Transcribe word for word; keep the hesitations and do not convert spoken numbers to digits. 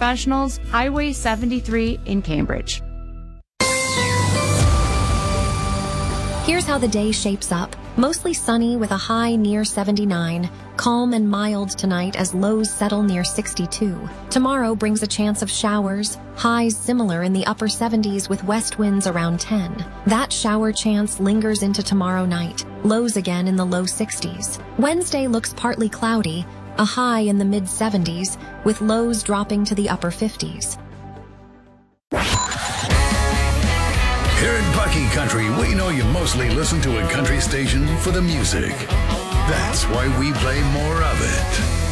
professionals, Highway seventy-three in Cambridge. Here's how the day shapes up. Mostly sunny with a high near seventy-nine. Calm and mild tonight as lows settle near sixty-two. Tomorrow brings a chance of showers. Highs similar in the upper seventies with west winds around ten. That shower chance lingers into tomorrow night. Lows again in the low sixties. Wednesday looks partly cloudy. A high in the mid seventies with lows dropping to the upper fifties. Here in Bucky Country, we know you mostly listen to a country station for the music. That's why we play more of it.